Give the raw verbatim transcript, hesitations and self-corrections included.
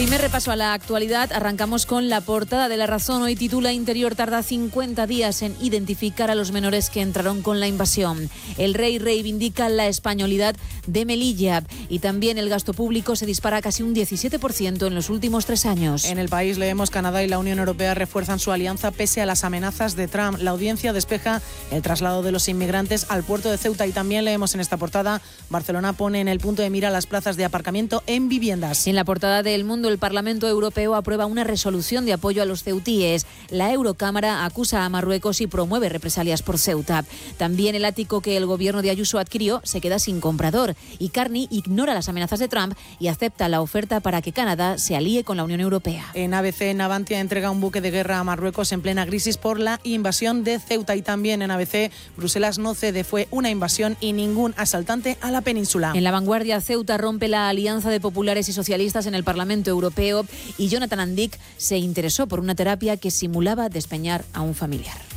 Primer repaso a la actualidad, arrancamos con la portada de La Razón. Hoy titula: Interior tarda cincuenta días en identificar a los menores que entraron con la invasión. El rey reivindica la españolidad de Melilla y también el gasto público se dispara casi un diecisiete por ciento en los últimos tres años. En El País leemos: Canadá y la Unión Europea refuerzan su alianza pese a las amenazas de Trump. La Audiencia despeja el traslado de los inmigrantes al puerto de Ceuta. Y también leemos en esta portada: Barcelona pone en el punto de mira las plazas de aparcamiento en viviendas. En la portada de El Mundo, el Parlamento Europeo aprueba una resolución de apoyo a los ceutíes. La Eurocámara acusa a Marruecos y promueve represalias por Ceuta. También el ático que el gobierno de Ayuso adquirió se queda sin comprador. Y Carney ignora las amenazas de Trump y acepta la oferta para que Canadá se alíe con la Unión Europea. En A B C, Navantia entrega un buque de guerra a Marruecos en plena crisis por la invasión de Ceuta. Y también en A B C, Bruselas no cede, fue una invasión y ningún asaltante a la península. En La Vanguardia, Ceuta rompe la alianza de populares y socialistas en el Parlamento Europeo y Jonathan Andic se interesó por una terapia que simulaba despeñar a un familiar.